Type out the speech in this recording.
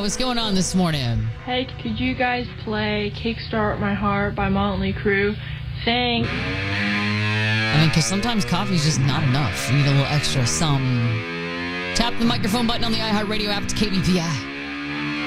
What's going on this morning? Hey, could you guys play Kickstart My Heart by Motley Crue? Thanks. I mean, because sometimes coffee's just not enough. You need a little extra some. Tap the microphone button on the iHeartRadio app to KBPI.